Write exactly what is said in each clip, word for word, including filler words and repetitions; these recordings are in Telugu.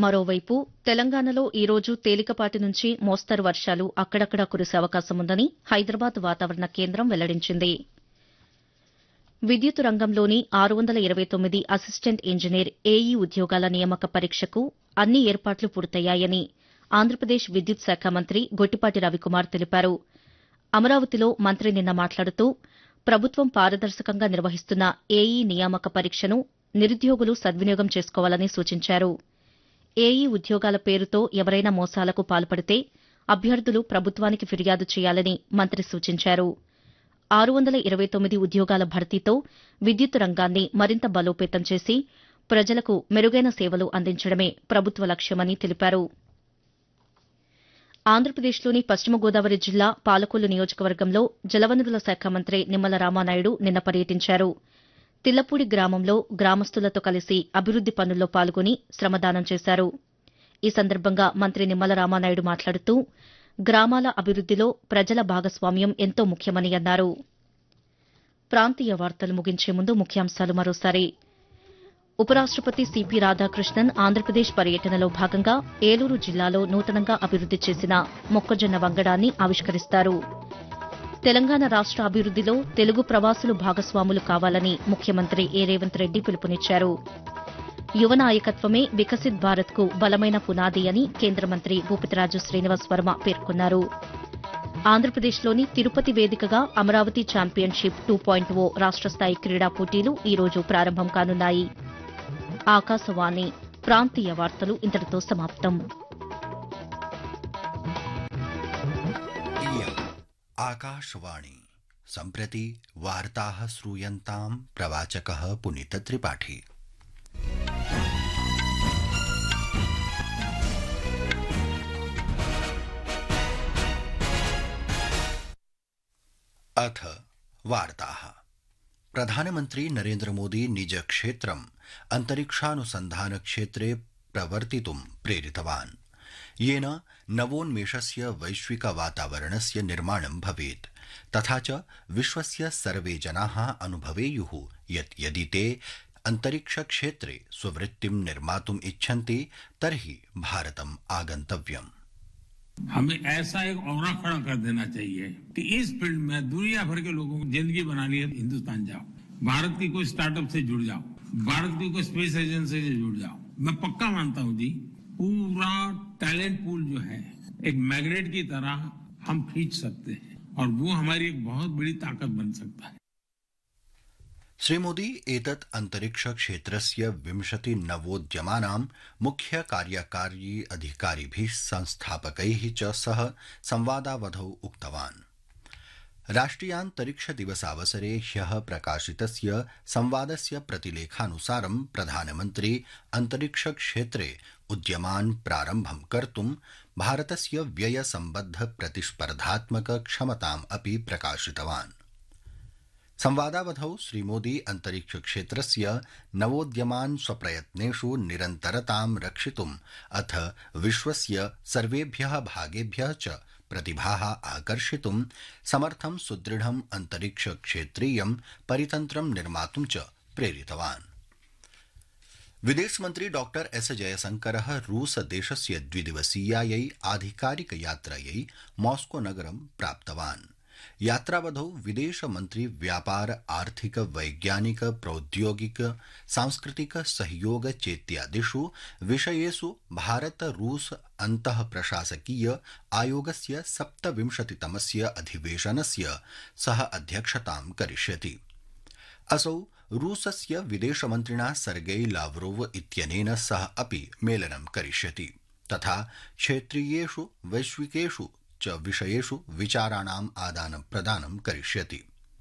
మరోవైపు తెలంగాణలో ఈ రోజు తేలికపాటి నుంచి మోస్తరు వర్షాలు అక్కడక్కడా కురిసే అవకాశముందని హైదరాబాద్ వాతావరణ కేంద్రం వెల్లడించింది. విద్యుత్ రంగంలోని ఆరు వందల ఇరవై తొమ్మిది అసిస్టెంట్ ఇంజనీర్ ఏఈ ఉద్యోగాల నియామక పరీక్షకు అన్ని ఏర్పాట్లు పూర్తయ్యాయని ఆంధ్రప్రదేశ్ విద్యుత్ శాఖ మంత్రి గొట్టిపాటి రవికుమార్ తెలిపారు. అమరావతిలో మంత్రి నిన్న మాట్లాడుతూ ప్రభుత్వం పారదర్శకంగా నిర్వహిస్తున్న ఏఈ నియామక పరీక్షను నిరుద్యోగులు సద్వినియోగం చేసుకోవాలని సూచించారు. ఏఈ ఉద్యోగాల పేరుతో ఎవరైనా మోసాలకు పాల్పడితే అభ్యర్థులు ప్రభుత్వానికి ఫిర్యాదు చేయాలని మంత్రి సూచించారు. ఆరు వందల ఇరవై తొమ్మిది ఉద్యోగాల భర్తీతో విద్యుత్ రంగాన్ని మరింత బలోపేతం చేసి ప్రజలకు మెరుగైన సేవలు అందించడమే ప్రభుత్వ లక్ష్యమని తెలిపారు. ఆంధ్రప్రదేశ్లోని పశ్చిమ గోదావరి జిల్లా పాలకొల్లు నియోజకవర్గంలో జలవనరుల శాఖ మంత్రి నిమ్మల రామానాయుడు నిన్న పర్యటించారు. తిల్లపూడి గ్రామంలో గ్రామస్తులతో కలిసి అభివృద్ది పనుల్లో పాల్గొని శ్రమదానం చేశారు. ఈ సందర్భంగా మంత్రి నిమ్మల రామానాయుడు మాట్లాడుతూ గ్రామాల అభివృద్దిలో ప్రజల భాగస్వామ్యం ఎంతో ముఖ్యమని అన్నారు. ప్రాంతీయ వార్తలు ముగించే ముందు ముఖ్యాంశాలు మరోసారి. ఉపరాష్టపతి సిపి రాధాకృష్ణన్ ఆంధ్రప్రదేశ్ పర్యటనలో భాగంగా ఏలూరు జిల్లాలో నూతనంగా అభివృద్ది చేసిన మొక్కజొన్న వంగడాన్ని ఆవిష్కరిస్తారు. తెలంగాణ రాష్ట అభివృద్దిలో తెలుగు ప్రవాసులు భాగస్వాములు కావాలని ముఖ్యమంత్రి ఏ రేవంత్ రెడ్డి పిలుపునిచ్చారు. యువ నాయకత్వమే వికసిత్ భారత్కు బలమైన పునాది అని కేంద్ర మంత్రి భూపతిరాజు శ్రీనివాస్ వర్మ పేర్కొన్నారు. ఆంధ్రప్రదేశ్లోని తిరుపతి వేదికగా అమరావతి ఛాంపియన్షిప్ టూ పాయింట్ ఓ రాష్ట స్థాయి క్రీడా పోటీలు ఈ రోజు ప్రారంభం కానున్నాయి. ఆకాశవాణి ప్రాంతీయ వార్తలు ఇంతటితో సమాప్తం. आकाशवाणी सम्प्रति वार्ताः श्रूयन्ताम् प्रवाचकः पुनीत त्रिपाठी। अथ वार्ताः। प्रधानमन्त्री नरेन्द्र मोदी निज क्षेत्रम् अन्तरिक्षानुसन्धान क्षेत्रे प्रवर्तितुं प्रेरितवान्, येन नवोन्मेषस्य वैश्विक वातावरणस्य निर्माणं भवेत्, तथा च विश्वस्य सर्वे जनाः अनुभवेयुः यत् यदि ते अन्तरिक्षक्षेत्रे स्ववृत्तिं निर्मातुम् इच्छन्ति तर्हि भारतम् आगन्तव्यम्। हमें ऐसा एक औरा खड़ा कर देना चाहिए कि इस फील्ड में दुनिया भर के लोगों को जिंदगी बनानी है, हिंदुस्तान जाओ, भारत की कोई स्टार्टअप से जुड़ जाओ, भारत की कोई स्पेस एजेंसी से जुड़ जाओ। मैं पक्का मानता हूं जी, पूरा टैलेंट पूल जो है एक मैग्नेट की तरह हम खींच सकते हैं और वो हमारी एक बहुत बड़ी ताकत बन सकता है। श्री मोदी एतत् अंतरिक्ष क्षेत्रस्य विंशति नवोद्यमानां मुख्य कार्यकारी अधिकारिभिः संस्थापकैः च सह संवादावधौ उक्तवान्। राष्ट्रियान्तरिक्ष दिवसावसरे ह्यः प्रकाशितस्य संवादस्य प्रतिलेखानुसारं प्रधानमन्त्री अंतरिक्ष क्षेत्रे उद्यमान् प्रारम्भं कर्तुं भारतस्य व्ययसम्बद्ध प्रतिस्पर्धात्मक क्षमताम् अपि प्रकाशितवान्। संवादावधौ श्रीमोदी अंतरिक्ष क्षेत्रस्य नवोद्यमान् स्वप्रयत्नेषु निरन्तरतां रक्षितुम् अथ विश्वस्य सर्वेभ्यः भागेभ्यः च प्रतिभाः आकर्षितुं समर्थं सुदृढम् अंतरिक्ष क्षेत्रीयं परितन्त्रं निर्मातुं च प्रेरितवान्। विदेशमन्त्री डॉक्टर एस जयशंकरः रूस देशस्य द्विदिवसीयायै आधिकारिक यात्रायै मॉस्को नगरं प्राप्तवान्। यात्रावधौ विदेशमन्त्री व्यापार, आर्थिक, वैज्ञानिक, प्रौद्योगिक, सांस्कृतिक सहयोग चेत्यादिषु विषयेषु भारत रूस अन्तः प्रशासकीय आयोगस्य सप्तविंशतितमस्य अधिवेशनस्य सह अध्यक्षतां करिष्यति। असौ रूसस्य विदेशमन्त्रिणा सर्गेई लावरोव इत्यनेन सह अपि मेलनं करिष्यति, तथा क्षेत्रीयेषु वैश्विकेषु च विषयेषु विचाराणाम् आदानं प्रदानं करिष्यति।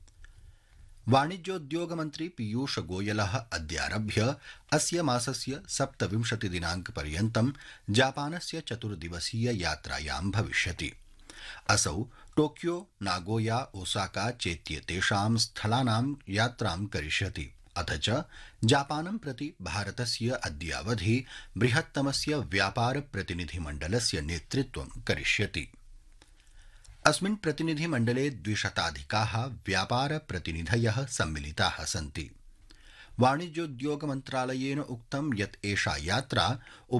वाणिज्योद्योगमन्त्री पीयूष गोयलः अद्यारभ्य अस्य मासस्य सप्तविंशति दिनाङ्कपर्यन्तं जापानस्य चतुर्दिवसीय यात्रायां भविष्यति। असौ टोक्यो, नागोया, ओसाका चेत्येतेषां स्थलानां यात्रां करिष्यति, अथ च जापानं प्रति भारतस्य अद्यावधि बृहत्तमस्य व्यापार प्रतिनिधिमण्डलस्य नेतृत्वं करिष्यति। अस्मिन् प्रतिनिधिमण्डले द्विशताधिकाः व्यापार प्रतिनिधयः सम्मिलिताः सन्ति। वाणिज्योद्योग मन्त्रालयेन उक्तं यत् एषा यात्रा